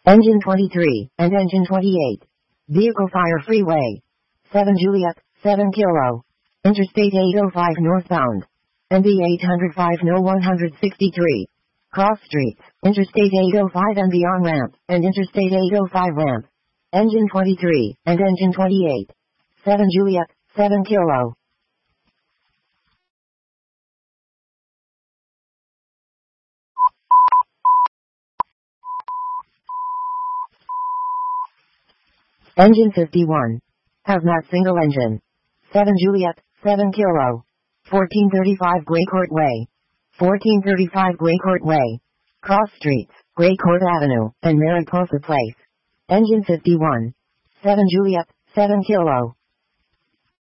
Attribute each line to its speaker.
Speaker 1: Engine 23, and Engine 28. Vehicle Fire Freeway. 7 Juliet, 7 Kilo. Interstate 805 northbound. NB 805 No 163. Cross streets, Interstate 805 and beyond ramp, and Interstate 805 ramp. Engine 23, and Engine 28. 7 Juliet, 7 Kilo. Engine 51. Hazmat single engine. 7 Juliet, 7 Kilo. 1435 Gray Court Way. 1435 Gray Court Way. Cross streets, Gray Court Avenue, and Mariposa Place. Engine 51. 7 Juliet, 7 Kilo.